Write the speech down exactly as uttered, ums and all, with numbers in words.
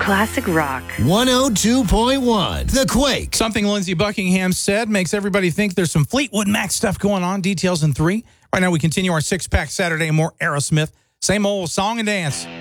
classic rock. one oh two point one The Quake. Something Lindsey Buckingham said makes everybody think there's some Fleetwood Mac stuff going on. Details in three. Right now we continue our six-pack Saturday. More Aerosmith. Same old song and dance.